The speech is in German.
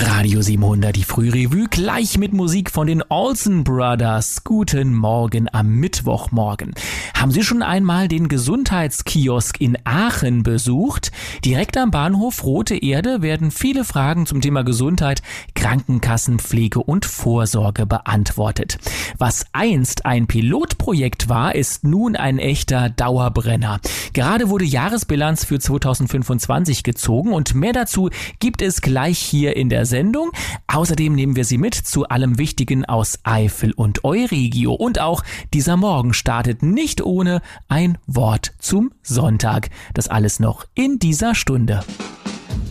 Radio 700, die Frührevue, gleich mit Musik von den Olsen Brothers. Guten Morgen am Mittwochmorgen. Haben Sie schon einmal den Gesundheitskiosk in Aachen besucht? Direkt am Bahnhof Rote Erde werden viele Fragen zum Thema Gesundheit, Krankenkassenpflege und Vorsorge beantwortet. Was einst ein Pilotprojekt war, ist nun ein echter Dauerbrenner. Gerade wurde Jahresbilanz für 2025 gezogen und mehr dazu gibt es gleich hier in der Sendung. Außerdem nehmen wir Sie mit zu allem Wichtigen aus Eifel und Euregio. Und auch dieser Morgen startet nicht ohne ein Wort zum Sonntag. Das alles noch in dieser Stunde.